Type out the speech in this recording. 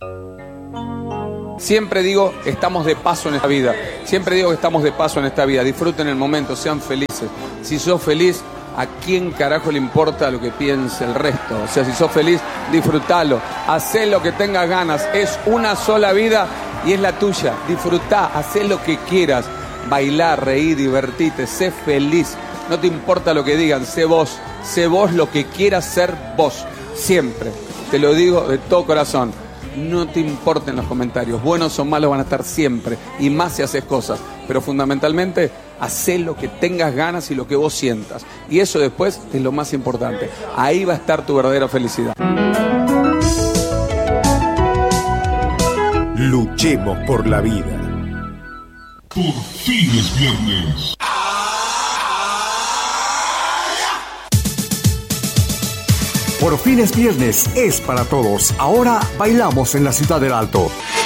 Siempre digo, estamos de paso en esta vida. Siempre digo que estamos de paso en esta vida. Disfruten el momento, sean felices. Si sos feliz, ¿a quién carajo le importa lo que piense el resto? O sea, si sos feliz, disfrutalo. Hacé lo que tengas ganas. Es una sola vida y es la tuya. Disfrutá, hacé lo que quieras. Bailá, reí, divertite, sé feliz. No te importa lo que digan, sé vos lo que quieras ser vos. Siempre. Te lo digo de todo corazón. No te importen los comentarios, buenos o malos van a estar siempre, y más si haces cosas, pero fundamentalmente hacé lo que tengas ganas y lo que vos sientas, y eso después es lo más importante. Ahí va a estar tu verdadera felicidad. Luchemos por la vida. Por fin es viernes. Por fin es viernes, es para todos. Ahora bailamos en la Ciudad del Alto.